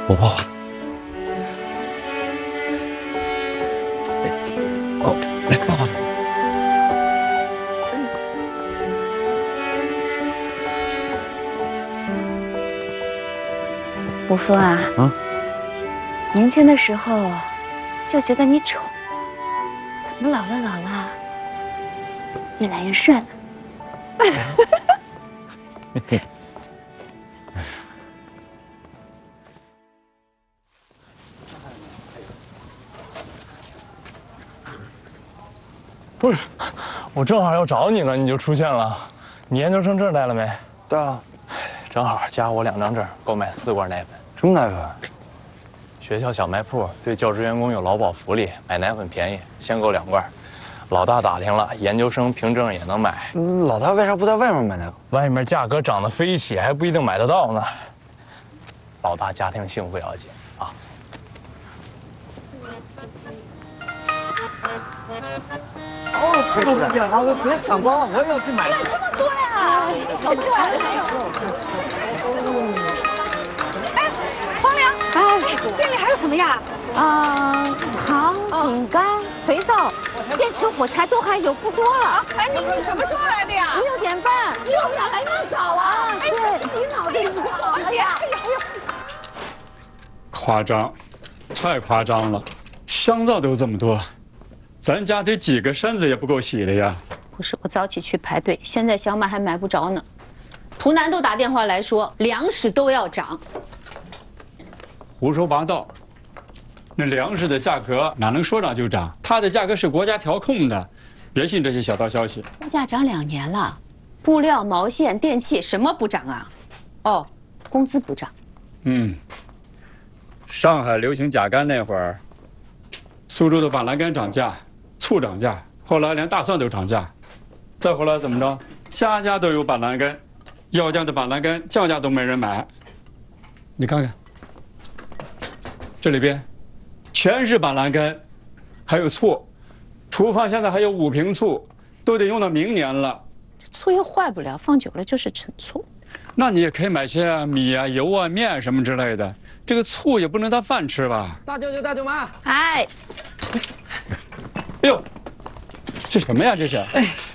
我抱抱。哦，来抱抱。 吴峰啊，年轻的时候就觉得你丑，怎么老了越来越帅了？ 不是，我正好要找你呢，你就出现了。你研究生证带了没？ 带了。 正好加我2张证，购买4罐奶粉。 什么奶粉？ 学校小卖铺对教职员工有劳保福利，买奶粉便宜，先购2罐。老大打听了，研究生凭证也能买。 老大为啥不在外面买呢？ 外面价格涨得飞起，还不一定买得到呢。老大家庭幸福要紧啊！ 哦，太多了，别抢光了，我也要去买。 这么多呀！抢出来了。哎，黄粱，哎，店里还有什么呀？糖、饼干、肥皂、电池、火柴都还有，不多了。 哎，你什么时候来的呀 6点半。 你又哪来那么早啊？ 哎，这是你脑子不好。 姐，哎呀， 夸张，太夸张了！香皂都这么多，咱家得几个身子也不够洗的呀。 不是我早起去排队，现在小买还买不着呢。图南都打电话来说，粮食都要涨。 胡说八道！那粮食的价格哪能说涨就涨？它的价格是国家调控的，别信这些小道消息。 物价涨2年了，布料、毛线、电器什么不涨啊？哦，工资不涨。 上海流行甲肝那会儿，苏州的板蓝根涨价，醋涨价，后来连大蒜都涨价，再后来怎么着？家家都有板蓝根，要价的板蓝根降价都没人买。你看看，这里边全是板蓝根，还有醋，厨房现在还有5瓶醋，都得用到明年了。 这醋又坏不了，放久了就是陈醋。 那你也可以买些米啊、油啊、面什么之类的。这个醋也不能当饭吃吧？ 大舅舅、大舅妈， 哎， 哎呦，这什么呀？这是？ 哎，